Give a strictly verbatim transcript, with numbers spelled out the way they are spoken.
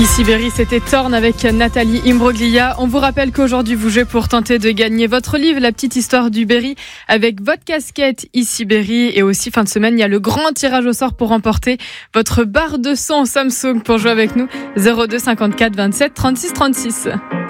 Ici Berry, c'était Torn avec Nathalie Imbroglia. On vous rappelle qu'aujourd'hui vous jouez pour tenter de gagner votre livre, La petite histoire du Berry, avec votre casquette Ici Berry. Et aussi fin de semaine, il y a le grand tirage au sort pour remporter votre barre de son Samsung. Pour jouer avec nous, zéro deux cinquante-quatre vingt-sept trente-six trente-six.